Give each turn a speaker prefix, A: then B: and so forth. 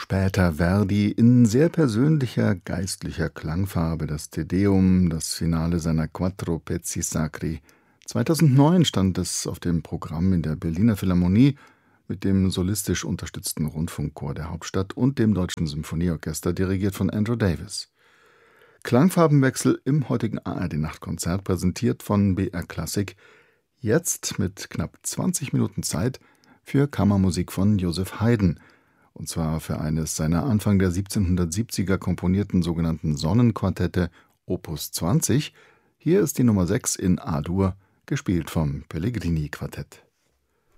A: Später Verdi in sehr persönlicher geistlicher Klangfarbe, das Te Deum, das Finale seiner Quattro Pezzi Sacri. 2009 stand es auf dem Programm in der Berliner Philharmonie mit dem solistisch unterstützten Rundfunkchor der Hauptstadt und dem Deutschen Symphonieorchester, dirigiert von Andrew Davis. Klangfarbenwechsel im heutigen ARD-Nachtkonzert, präsentiert von BR Klassik, jetzt mit knapp 20 Minuten Zeit für Kammermusik von Joseph Haydn, und zwar für eines seiner Anfang der 1770er komponierten sogenannten Sonnenquartette Opus 20. Hier ist die Nummer 6 in A-Dur, gespielt vom Pellegrini-Quartett.